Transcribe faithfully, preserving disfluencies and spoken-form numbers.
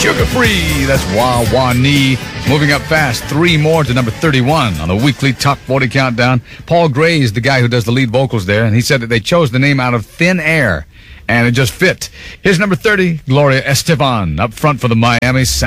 Sugar Free. That's Wah Wah Nee. Moving up fast, three more to number thirty-one on the weekly Top forty Countdown. Paul Gray is the guy who does the lead vocals there, and he said that they chose the name out of thin air, and it just fit. Here's number thirty, Gloria Estefan, up front for the Miami Sound.